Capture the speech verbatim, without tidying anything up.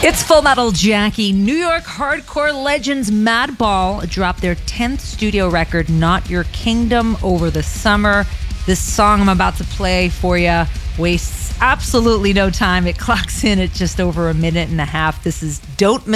It's Full Metal Jackie. New York hardcore legends Madball dropped their tenth studio record, Not Your Kingdom, over the summer. This song I'm about to play for you wastes absolutely no time. It clocks in at just over a minute and a half. This is Don't Miss